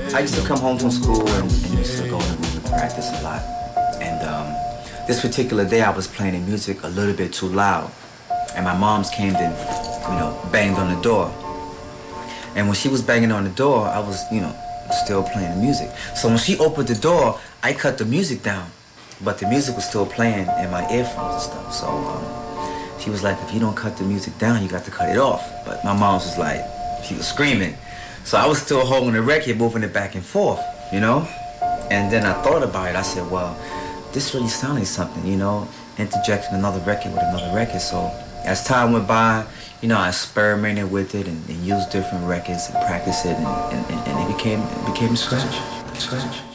I used to come home from school and used to go to practice a lot. And this particular day I was playing the music a little bit too loud. And my mom's came and, banged on the door. And when she was banging on the door, I was, still playing the music. So when she opened the door, I cut the music down. But the music was still playing in my earphones and stuff. So she was like, if you don't cut the music down, you got to cut it off. But my mom was like, she was screaming. So I was still holding the record, moving it back and forth, And then I thought about it. I said, well, this really sounded something, interjecting another record with another record. So as time went by, I experimented with it and used different records and practiced it, and it became a scratch.